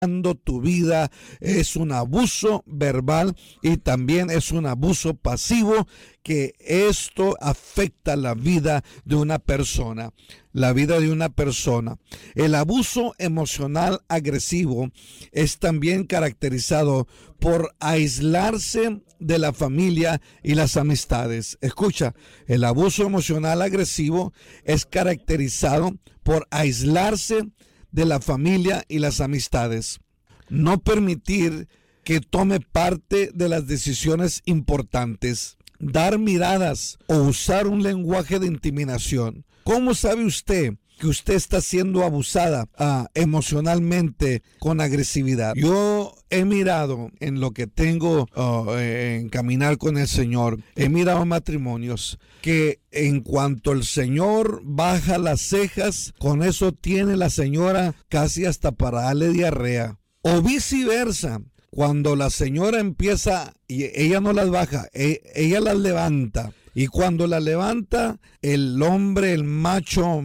tu vida, es un abuso verbal y también es un abuso pasivo, que esto afecta la vida de una persona. La vida de una persona. El abuso emocional agresivo es también caracterizado por aislarse de la familia y las amistades. Escucha, el abuso emocional agresivo es caracterizado por aislarse de la familia y las amistades. No permitir que tome parte de las decisiones importantes. Dar miradas o usar un lenguaje de intimidación. ¿Cómo sabe usted que usted está siendo abusada emocionalmente con agresividad? Yo he mirado en lo que tengo en caminar con el Señor, he mirado matrimonios que en cuanto el Señor baja las cejas, con eso tiene la señora casi hasta para darle diarrea. O viceversa. Cuando la señora empieza y ella no las baja, ella las levanta. Y cuando la levanta, el hombre, el macho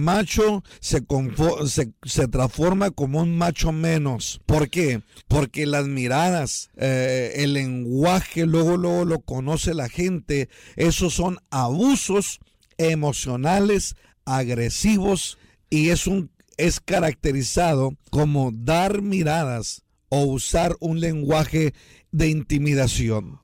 se transforma como un macho menos. ¿Por qué? Porque las miradas, el lenguaje, luego lo conoce la gente. Esos son abusos emocionales, agresivos, y es caracterizado como dar miradas o usar un lenguaje de intimidación.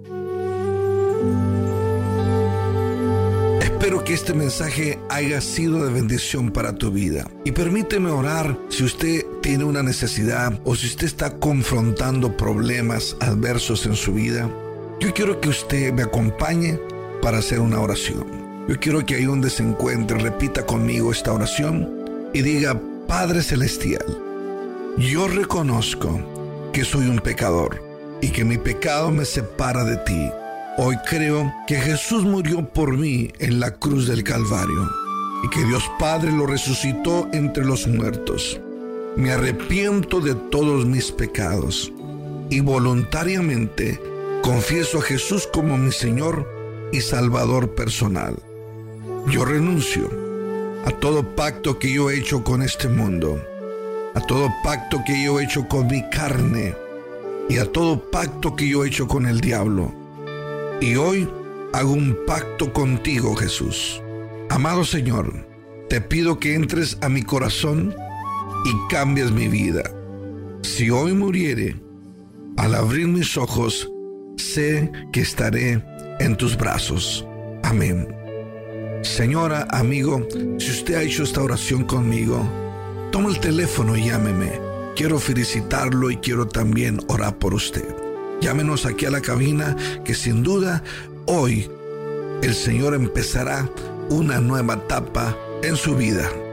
Espero que este mensaje haya sido de bendición para tu vida. Y permíteme orar si usted tiene una necesidad o si usted está confrontando problemas adversos en su vida. Yo quiero que usted me acompañe para hacer una oración. Yo quiero que ahí donde se encuentre repita conmigo esta oración y diga: Padre Celestial, yo reconozco que soy un pecador y que mi pecado me separa de ti. Hoy creo que Jesús murió por mí en la cruz del Calvario y que Dios Padre lo resucitó entre los muertos. Me arrepiento de todos mis pecados y voluntariamente confieso a Jesús como mi Señor y Salvador personal. Yo renuncio a todo pacto que yo he hecho con este mundo, a todo pacto que yo he hecho con mi carne y a todo pacto que yo he hecho con el diablo. Y hoy hago un pacto contigo, Jesús. Amado Señor, te pido que entres a mi corazón y cambies mi vida. Si hoy muriere, al abrir mis ojos, sé que estaré en tus brazos. Amén. Señora, amigo, si usted ha hecho esta oración conmigo, toma el teléfono y llámeme. Quiero felicitarlo y quiero también orar por usted. Llámenos aquí a la cabina, que sin duda hoy el Señor empezará una nueva etapa en su vida.